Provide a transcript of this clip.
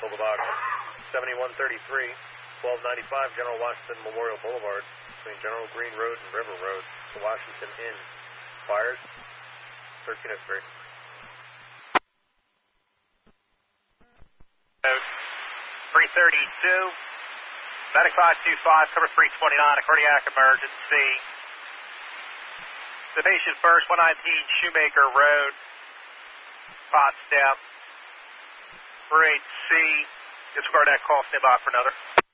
Boulevard. 7133, 1295 General Washington Memorial Boulevard between General Green Road and River Road. The Washington Inn. Fires. 1303. 332, Medic 525, cover 329, a cardiac emergency. The patient first, 119 Shoemaker Road, Potsdam, 48C. Disregard that call, stand by for another.